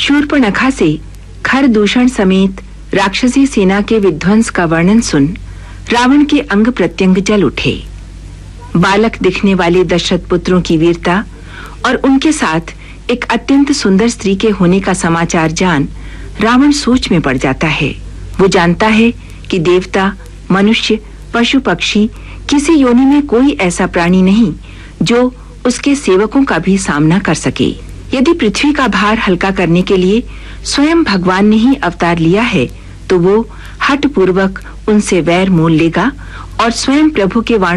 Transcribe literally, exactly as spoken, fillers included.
शूर्पणखा से खर दूषण समेत राक्षसी सेना के विध्वंस का वर्णन सुन रावण के अंग प्रत्यंग जल उठे। बालक दिखने वाले दशरथ पुत्रों की वीरता और उनके साथ एक अत्यंत सुंदर स्त्री के होने का समाचार जान रावण सोच में पड़ जाता है। वो जानता है कि देवता, मनुष्य, पशु पक्षी, किसी योनि में कोई ऐसा प्राणी नहीं जो उसके सेवकों का भी सामना कर सके। यदि पृथ्वी का भार हल्का करने के लिए स्वयं भगवान ने ही अवतार लिया है तो वो हठ पूर्वक उनसे वैर मोल लेगा और स्वयं प्रभु के वाण